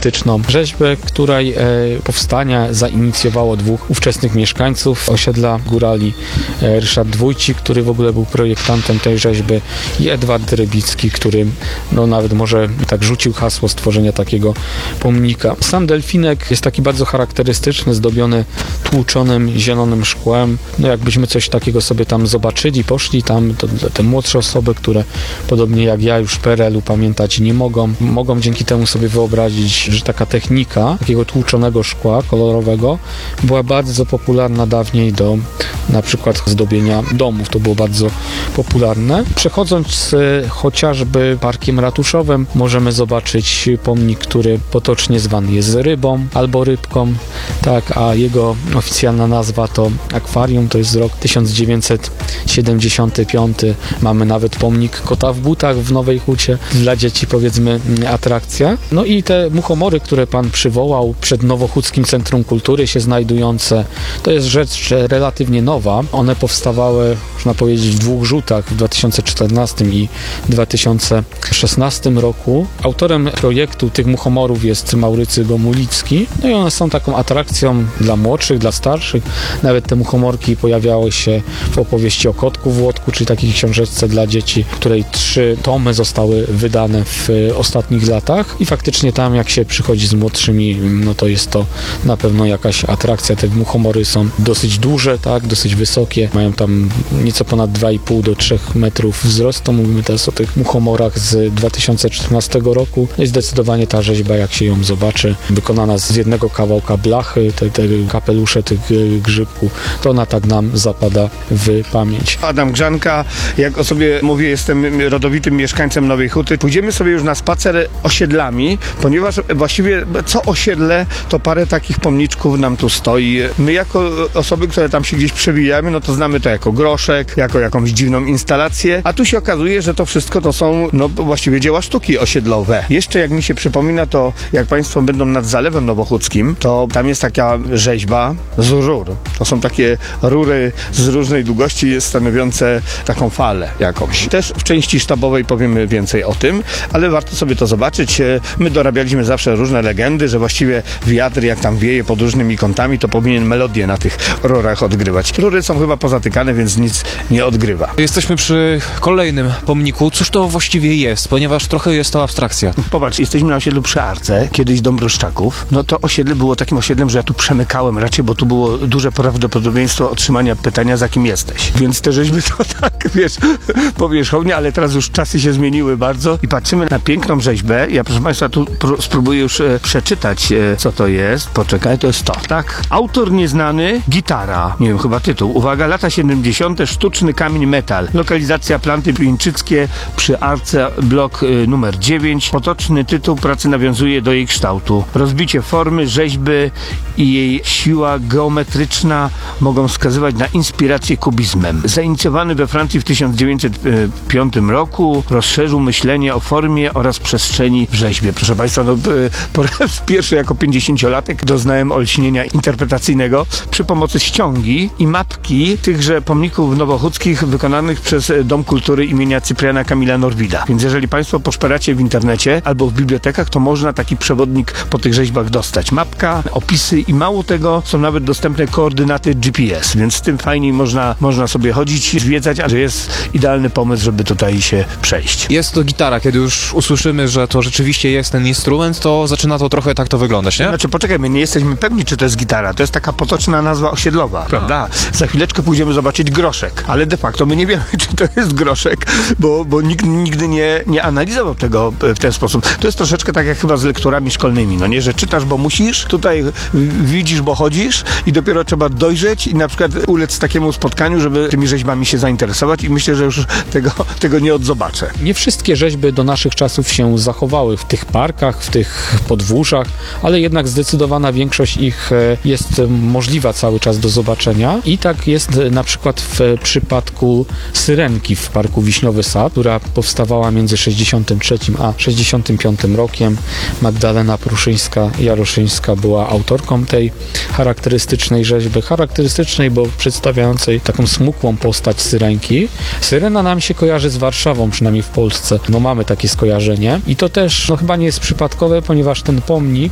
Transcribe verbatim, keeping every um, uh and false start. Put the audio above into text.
charakterystyczną rzeźbę, której e, powstania zainicjowało dwóch ówczesnych mieszkańców osiedla Górali. E, Ryszard Dwójcik, który w ogóle był projektantem tej rzeźby, i Edward Rybicki, który no, nawet może tak rzucił hasło stworzenia takiego pomnika. Sam delfinek jest taki bardzo charakterystyczny, zdobiony tłuczonym zielonym szkłem. No jakbyśmy coś takiego sobie tam zobaczyli, poszli tam, to te młodsze osoby, które podobnie jak ja już P R L u pamiętać nie mogą, mogą dzięki temu sobie wyobrazić, że taka technika takiego tłuczonego szkła kolorowego była bardzo popularna dawniej do na przykład zdobienia domów. To było bardzo popularne. Przechodząc e, chociażby Parkiem Ratuszowym, możemy zobaczyć pomnik, który potocznie zwany jest Rybą albo Rybką, tak, a jego oficjalna nazwa to akwarium, to jest rok tysiąc dziewięćset siedemdziesiąty piąty. Mamy nawet pomnik kota w butach w Nowej Hucie. Dla dzieci, powiedzmy, atrakcja. No i te muchomory, które pan przywołał, przed Nowochódzkim Centrum Kultury się znajdujące, to jest rzecz relatywnie nowa. One powstawały, można powiedzieć, w dwóch rzutach, w dwa tysiące czternastym i dwa tysiące szesnastym roku. Autorem projektu tych muchomorów jest Maurycy Gomulicki. No i one są taką atrakcją dla młodszych, dla starszych. Nawet te muchomorki pojawiały się w opowieści o Kotku w Łotku, czyli takiej książeczce dla dzieci, której trzy tomy zostały wydane w ostatnich latach i faktycznie tam, jak się przychodzi z młodszymi, no to jest to na pewno jakaś atrakcja. Te muchomory są dosyć duże, tak, dosyć wysokie, mają tam nieco ponad dwa i pół do trzech metrów wzrostu. Mówimy teraz o tych muchomorach z dwa tysiące czternastego roku. No i zdecydowanie ta rzeźba, jak się ją zobaczy, wykonana z jednego kawałka blachy, te, te kapelusze tych grzybków, to ona tak nam zapada w pamięć. Adam Grzanka, jak o sobie mówię, jestem rodowitym mieszkańcem Nowej Huty. Pójdziemy sobie już na spacer osiedlami, ponieważ właściwie co osiedle, to parę takich pomniczków nam tu stoi. My jako osoby, które tam się gdzieś przewijamy, no to znamy to jako groszek, jako jakąś dziwną instalację, a tu się okazuje, że to wszystko to są no właściwie dzieła sztuki osiedlowe. Jeszcze jak mi się przypomina, to jak państwo będą nad Zalewem Nowochódzkim, to tam jest taka rzeźba z rur. To są takie rury z różnej długości stanowiące taką falę jakąś. Też w części sztabowej powiemy więcej o tym, ale warto sobie to zobaczyć. My dorabialiśmy zawsze różne legendy, że właściwie wiatr jak tam wieje pod różnymi kątami, to powinien melodię na tych rurach odgrywać. Rury są chyba pozatykane, więc nic nie odgrywa. Jesteśmy przy kolejnym pomniku. Cóż to właściwie jest? Ponieważ trochę jest to abstrakcja. Popatrz, jesteśmy na osiedlu przy Arce, kiedyś Dąbrowszczaków. No to osiedle było takim osiedlem, że ja tu przemykałem raczej, bo tu było duże prawdopodobieństwo otrzymania pytania, za kim jesteś. Więc te rzeźby to tak, wiesz, powierzchownie, ale teraz już czasy się zmieniły bardzo i patrzymy na piękną rzeźbę. Ja, proszę państwa, tu pr- spróbuję już e, przeczytać, e, co to jest. Poczekaj, to jest to, tak? Autor nieznany, gitara. Nie wiem, chyba tytuł. Uwaga, lata siedemdziesiąte, sztuczny kamień metal. Lokalizacja Planty Pińczyckie przy Arce, blok y, numer dziewięć. Potoczny tytuł pracy nawiązuje do jej kształtu. Rozbicie formy, rzeźby i jej siła geometryczna mogą wskazywać na inspirację kubizmem. Zainicjowany we Francji w tysiąc dziewięćset piątym roku, rozszerzył myślenie o formie oraz przestrzeni w rzeźbie. Proszę państwa, no, po raz pierwszy jako pięćdziesięciolatek doznałem olśnienia interpretacyjnego przy pomocy ściągi i mapki tychże pomników nowochódzkich wykonanych przez Dom Kultury imienia Cypriana Kamila Norwida. Więc jeżeli państwo poszperacie w internecie albo w bibliotekach, to można taki przewodnik po tych rzeźbach dostać. Mapka, opisy i mało tego, są nawet dostępne koordynaty G P S, więc tym fajniej można, można sobie chodzić, zwiedzać, a że jest idealny pomysł, żeby tutaj się przejść. Jest to gitara. Kiedy już usłyszymy, że to rzeczywiście jest ten instrument, to zaczyna to trochę tak to wyglądać, nie? Znaczy, poczekaj, my nie jesteśmy pewni, czy to jest gitara. To jest taka potoczna nazwa osiedlowa, prawda? Za chwileczkę pójdziemy zobaczyć groszek, ale de facto my nie wiemy, czy to jest groszek, bo, bo nikt nigdy nie, nie analizował tego w ten sposób. To jest troszeczkę tak jak chyba z lekturami szkolnymi, no nie, że czytasz, bo musisz, tutaj widzisz, bo chodzisz i dopiero trzeba dojrzeć i na przykład ulec takiemu spotkaniu, żeby tymi rzeźbami się zainteresować i myślę, że już tego, tego nie odzobaczę. Nie wszystkie rzeźby do naszych czasów się zachowały w tych parkach, w tych podwórzach, ale jednak zdecydowana większość ich jest możliwa cały czas do zobaczenia i tak jest na przykład w przypadku Syrenki w Parku Wiśniowy Sad, która powstawała między sześćdziesiątym trzecim a sześćdziesiątym piątym rokiem. Magdalena Pruszyńska-Jaroszyńska była autorką tej charakterystycznej rzeźby, charakterystycznej, bo przedstawiającej taką smukłą postać Syrenki. Syrena nam się kojarzy z Warszawą, przynajmniej w Polsce. No mamy takie skojarzenie i to też no, chyba nie jest przypadkowe, ponieważ ten pomnik